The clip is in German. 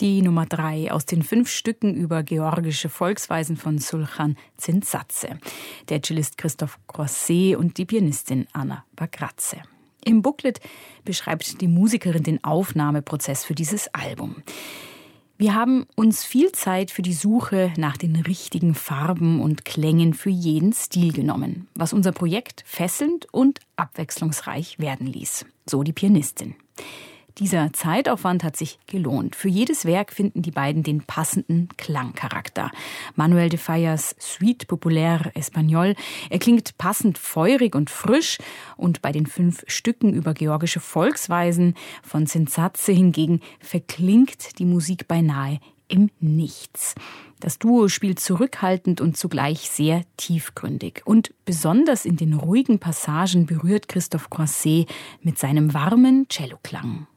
Die Nummer 3 aus den 5 Stücken über georgische Volksweisen von Sulchan Zintzadze. Der Cellist Christophe Croisset und die Pianistin Anna Bagratze. Im Booklet beschreibt die Musikerin den Aufnahmeprozess für dieses Album. Wir haben uns viel Zeit für die Suche nach den richtigen Farben und Klängen für jeden Stil genommen, was unser Projekt fesselnd und abwechslungsreich werden ließ. So die Pianistin. Dieser Zeitaufwand hat sich gelohnt. Für jedes Werk finden die beiden den passenden Klangcharakter. Manuel de Fallas Suite Populaire Espagnol, er klingt passend feurig und frisch. Und bei den 5 Stücken über georgische Volksweisen von Zintzadze hingegen verklingt die Musik beinahe im Nichts. Das Duo spielt zurückhaltend und zugleich sehr tiefgründig. Und besonders in den ruhigen Passagen berührt Christophe Croisset mit seinem warmen Celloklang.